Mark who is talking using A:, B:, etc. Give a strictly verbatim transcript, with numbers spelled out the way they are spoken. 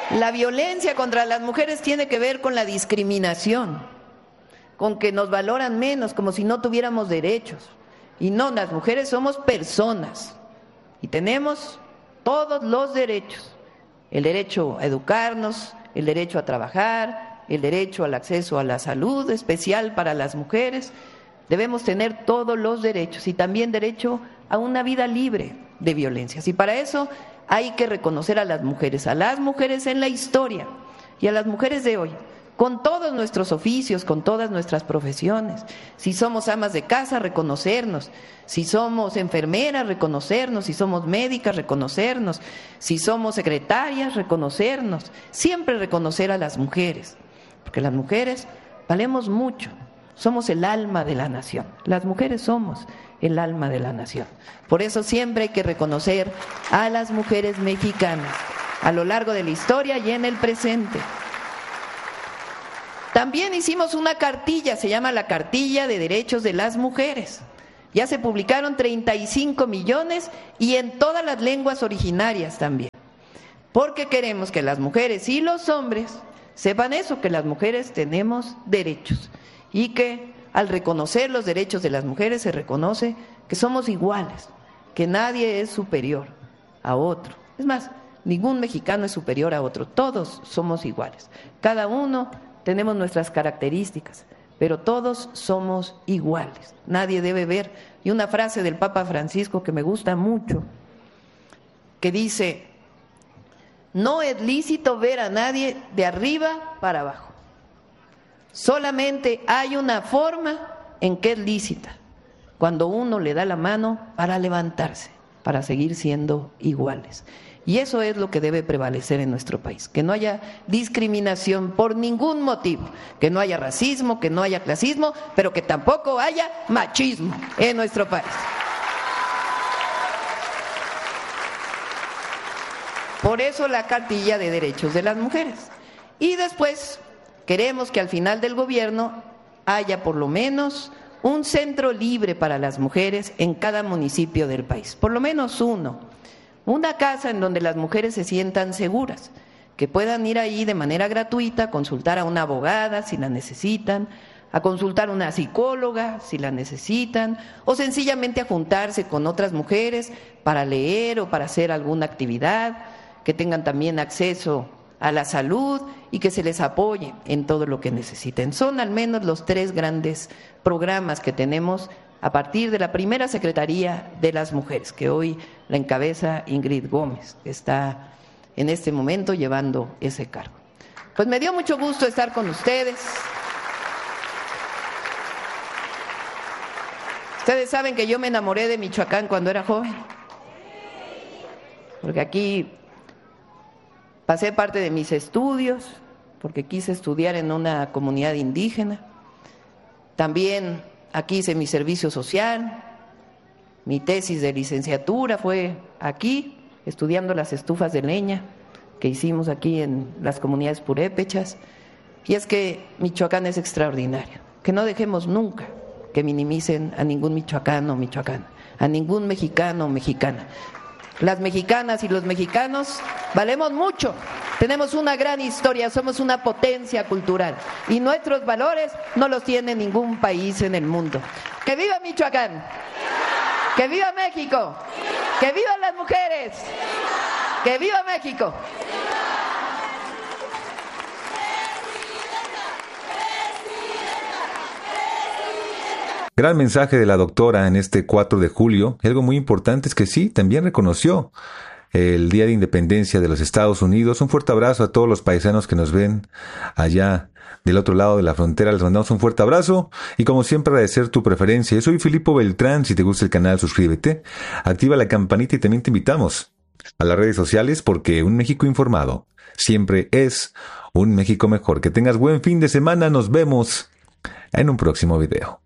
A: La violencia contra las mujeres tiene que ver con la discriminación, con que nos valoran menos, como si no tuviéramos derechos. Y no, las mujeres somos personas y tenemos todos los derechos. El derecho a educarnos, el derecho a trabajar, el derecho al acceso a la salud especial para las mujeres. Debemos tener todos los derechos y también derecho a una vida libre de violencias. Y para eso hay que reconocer a las mujeres, a las mujeres en la historia y a las mujeres de hoy, con todos nuestros oficios, con todas nuestras profesiones. Si somos amas de casa, reconocernos. Si somos enfermeras, reconocernos. Si somos médicas, reconocernos. Si somos secretarias, reconocernos. Siempre reconocer a las mujeres, porque las mujeres valemos mucho. Somos el alma de la nación. Las mujeres somos el alma de la nación. Por eso siempre hay que reconocer a las mujeres mexicanas a lo largo de la historia y en el presente. También hicimos una cartilla, se llama la Cartilla de Derechos de las Mujeres. Ya se publicaron treinta y cinco millones y en todas las lenguas originarias también. Porque queremos que las mujeres y los hombres sepan eso, que las mujeres tenemos derechos y que al reconocer los derechos de las mujeres se reconoce que somos iguales, que nadie es superior a otro. Es más, ningún mexicano es superior a otro, todos somos iguales. Cada uno tenemos nuestras características, pero todos somos iguales. Nadie debe ver. Y una frase del Papa Francisco que me gusta mucho, que dice: no es lícito ver a nadie de arriba para abajo. Solamente hay una forma en que es lícita, cuando uno le da la mano para levantarse, para seguir siendo iguales. Y eso es lo que debe prevalecer en nuestro país, que no haya discriminación por ningún motivo, que no haya racismo, que no haya clasismo, pero que tampoco haya machismo en nuestro país. Por eso la Cartilla de Derechos de las Mujeres. Y después queremos que al final del gobierno haya por lo menos un centro libre para las mujeres en cada municipio del país, por lo menos uno. Una casa en donde las mujeres se sientan seguras, que puedan ir ahí de manera gratuita, a consultar a una abogada si la necesitan, a consultar a una psicóloga si la necesitan, o sencillamente a juntarse con otras mujeres para leer o para hacer alguna actividad, que tengan también acceso a la salud y que se les apoye en todo lo que necesiten. Son al menos los tres grandes programas que tenemos a partir de la primera Secretaría de las Mujeres, que hoy la encabeza Ingrid Gómez, que está en este momento llevando ese cargo. Pues me dio mucho gusto estar con ustedes. Ustedes saben que yo me enamoré de Michoacán cuando era joven, porque aquí pasé parte de mis estudios, porque quise estudiar en una comunidad indígena. También aquí hice mi servicio social, mi tesis de licenciatura fue aquí, estudiando las estufas de leña que hicimos aquí en las comunidades purépechas. Y es que Michoacán es extraordinario, que no dejemos nunca que minimicen a ningún michoacano o michoacana, a ningún mexicano o mexicana. Las mexicanas y los mexicanos valemos mucho, tenemos una gran historia, somos una potencia cultural y nuestros valores no los tiene ningún país en el mundo. ¡Que viva Michoacán! ¡Que viva México! ¡Que vivan las mujeres! ¡Que viva México!
B: Gran mensaje de la doctora en este cuatro de julio. Y algo muy importante es que sí, también reconoció el Día de Independencia de los Estados Unidos. Un fuerte abrazo a todos los paisanos que nos ven allá del otro lado de la frontera. Les mandamos un fuerte abrazo y como siempre agradecer tu preferencia. Yo soy Filipo Beltrán. Si te gusta el canal, suscríbete, activa la campanita y también te invitamos a las redes sociales porque un México informado siempre es un México mejor. Que tengas buen fin de semana. Nos vemos en un próximo video.